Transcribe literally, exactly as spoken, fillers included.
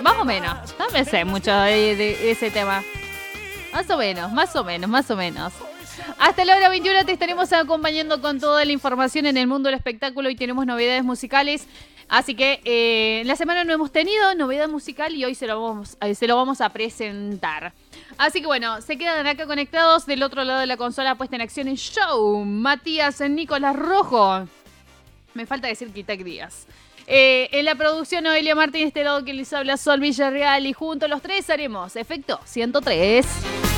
más o menos. No me sé mucho de, de ese tema. Más o menos, más o menos, más o menos. Hasta la hora veintiuno te estaremos acompañando con toda la información en el mundo del espectáculo y tenemos novedades musicales. Así que eh, en la semana no hemos tenido novedad musical y hoy se lo, vamos, eh, se lo vamos a presentar. Así que bueno, se quedan acá conectados del otro lado de la consola puesta en acción en show. Matías Nicolás Rojo. Me falta decir Quitac Díaz. Eh, en la producción Noelia Martínez, este lado que les habla Sol Villarreal y juntos los tres haremos Efecto ciento tres.